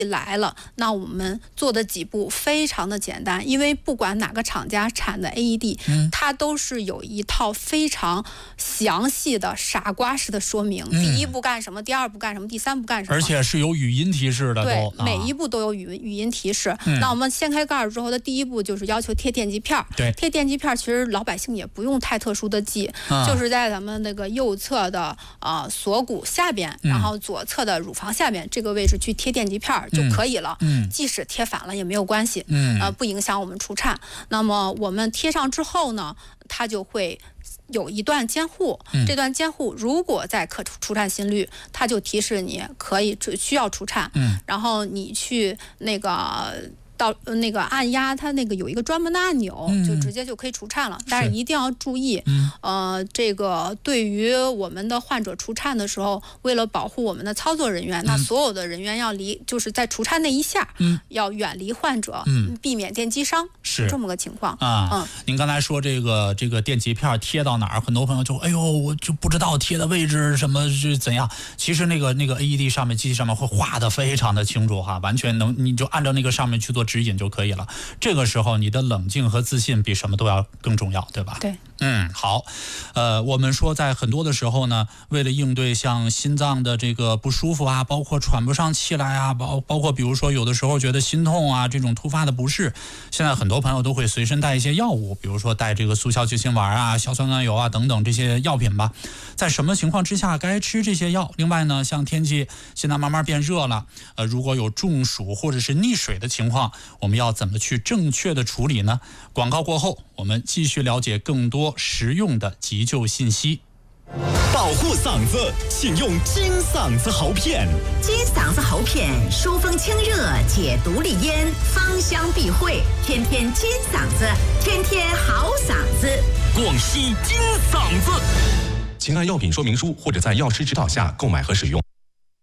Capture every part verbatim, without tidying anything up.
来了，那我们做的几步非常的简单，因为不管哪个厂家产的 A E D，嗯、它都是有一套非常详细的傻瓜式的说明，嗯、第一步干什么，第二步干什么，第三步干什么， 而且是有语音提示的， 对， 都每一步都有语语音提示。 嗯、 那我们掀开盖之后的第一步就是要求贴电极片， 对， 贴电极片其实老百姓也不用太特殊的记，啊、就是在咱们那个右侧的呃锁骨下边，嗯、然后左侧的乳房下边这个位置去贴电极片就可以了。嗯嗯、即使贴反了也没有关系，嗯、呃，不影响我们除颤。那么我们贴上之后呢，它就会有一段监护，嗯、这段监护如果在可除颤心率，它就提示你可以需要除颤，嗯、然后你去那个。到那个按压它那个有一个专门的按钮，嗯、就直接就可以除颤了。但是一定要注意，嗯、呃，这个对于我们的患者除颤的时候，为了保护我们的操作人员，嗯、那所有的人员要离，就是在除颤那一下，嗯、要远离患者，嗯、避免电击伤，是这么个情况啊。嗯，您刚才说这个这个电极片贴到哪儿，很多朋友就哎呦，我就不知道贴的位置什么是怎样。其实那个那个 A E D 上面机器上面会画的非常的清楚哈，完全能你就按照那个上面去做指引就可以了。这个时候你的冷静和自信比什么都要更重要，对吧？ 对。 嗯，好，呃，我们说在很多的时候呢，为了应对像心脏的这个不舒服啊，包括喘不上气来啊，包包括比如说有的时候觉得心痛啊，这种突发的不适，现在很多朋友都会随身带一些药物，比如说带这个速效救心丸啊、硝酸甘油啊等等这些药品吧。在什么情况之下该吃这些药？另外呢，像天气现在慢慢变热了，呃，如果有中暑或者是溺水的情况，我们要怎么去正确的处理呢？广告过后，我们继续了解更多实用的急救信息。 保护嗓子，请用金嗓子喉片。 金嗓子喉片疏风清热，解毒利咽，芳香避秽，天天金嗓子，天天好嗓子。 广西金嗓子，请按药品说明书或者在药师指导下购买和使用。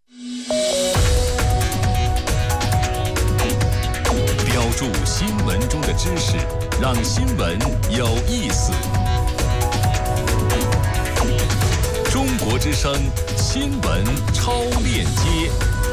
标注新闻中的知识，让新闻有意思。中国之声新闻超链接，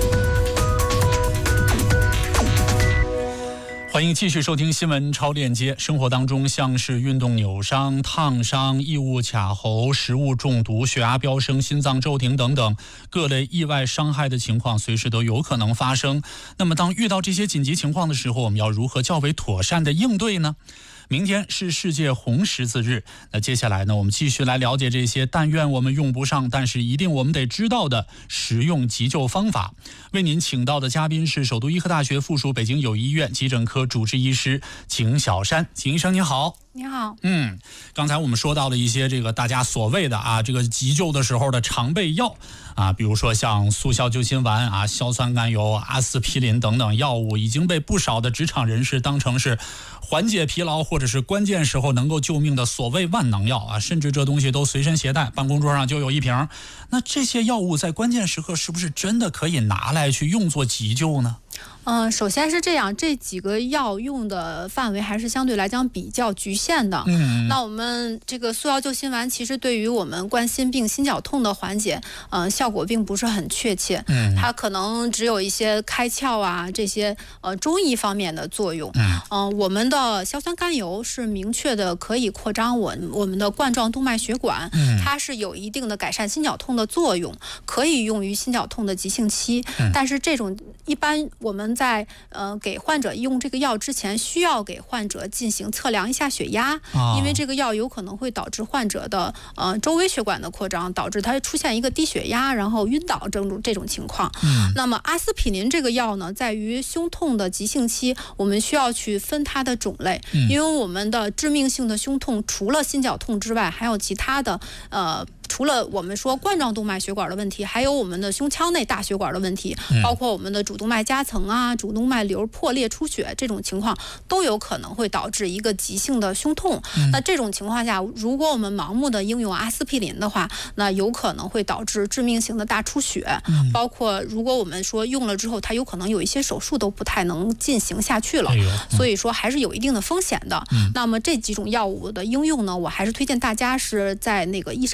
欢迎继续收听新闻超链接。生活当中像是运动扭伤、烫伤、异物卡喉、食物中毒、血压飙升、心脏骤停等等各类意外伤害的情况随时都有可能发生。那么当遇到这些紧急情况的时候，我们要如何较为妥善的应对呢？明天是世界红十字日，那接下来呢，我们继续来了解这些但愿我们用不上，但是一定我们得知道的实用急救方法。为您请到的嘉宾是首都医科大学附属北京友谊医院急诊科主治医师景小山。景医生您好。 你好。 嗯，刚才我们说到了一些这个大家所谓的啊这个急救的时候的常备药啊，比如说像速效救心丸啊、硝酸甘油、阿司匹林等等药物，已经被不少的职场人士当成是缓解疲劳或者是关键时候能够救命的所谓万能药啊，甚至这东西都随身携带，办公桌上就有一瓶。那这些药物在关键时刻是不是真的可以拿来去用作急救呢？ 嗯、呃，首先是这样，这几个药用的范围还是相对来讲比较局限的。嗯，那我们这个速效救心丸其实对于我们冠心病、心绞痛的缓解，呃，效果并不是很确切。嗯，它可能只有一些开窍啊这些呃中医方面的作用。嗯，呃，我们的硝酸甘油是明确的可以扩张我我们的冠状动脉血管，嗯，它是有一定的改善心绞痛的作用，可以用于心绞痛的急性期。嗯，但是这种一般我们在呃给患者用这个药之前，需要给患者进行测量一下血压，哦、因为这个药有可能会导致患者的呃周围血管的扩张，导致他出现一个低血压，然后晕倒这种这种情况。嗯，那么阿司匹林这个药呢，在于胸痛的急性期，我们需要去分它的种类，嗯、因为我们的致命性的胸痛除了心绞痛之外，还有其他的呃。除了我们说冠状动脉血管的问题，还有我们的胸腔内大血管的问题，包括我们的主动脉夹层啊、主动脉瘤破裂出血这种情况，都有可能会导致一个急性的胸痛。嗯、那这种情况下，如果我们盲目的应用阿司匹林的话，那有可能会导致致命性的大出血。嗯、包括如果我们说用了之后，它有可能有一些手术都不太能进行下去了。哎嗯、所以说还是有一定的风险的。嗯、那么这几种药物的应用呢，我还是推荐大家是在那个医生指导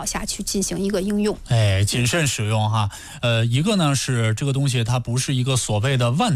下去进行一个应用。 哎，谨慎使用哈。呃，一个呢是这个东西它不是一个所谓的万